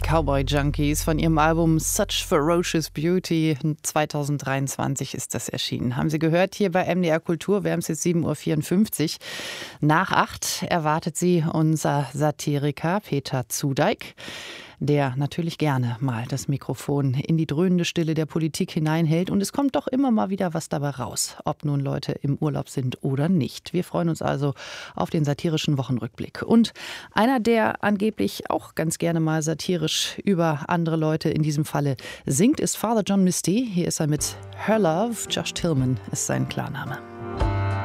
Cowboy Junkies von ihrem Album Such Ferocious Beauty. 2023 ist das erschienen. Haben Sie gehört hier bei MDR Kultur? Wir haben es jetzt 7.54 Uhr. Nach 8 erwartet Sie unser Satiriker Peter Zudeik, der natürlich gerne mal das Mikrofon in die dröhnende Stille der Politik hineinhält. Und es kommt doch immer mal wieder was dabei raus, ob nun Leute im Urlaub sind oder nicht. Wir freuen uns also auf den satirischen Wochenrückblick. Und einer, der angeblich auch ganz gerne mal satirisch über andere Leute in diesem Falle singt, ist Father John Misty. Hier ist er mit Her Love. Josh Tillman ist sein Klarname.